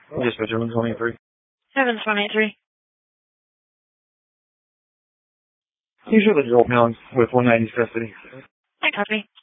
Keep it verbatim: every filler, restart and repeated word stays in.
Dispatcher one twenty-three. seven twenty-three. You should have drove down with one ninety's custody. I copy.